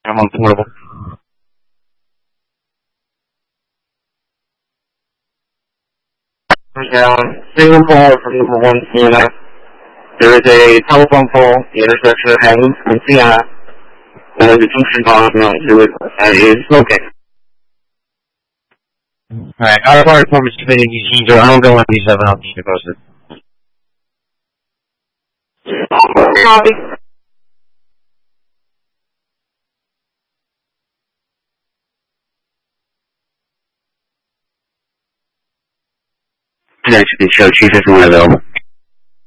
I'm on portable. Single pole from number 1 Sienna. There is a telephone pole, the intersection of Hammond and Sienna, and there's a junction box known to it is located. Alright, our fire department's committing these scenes, I don't go on these 7, I'll keep you posted. Copy. Connection to show chief is one available.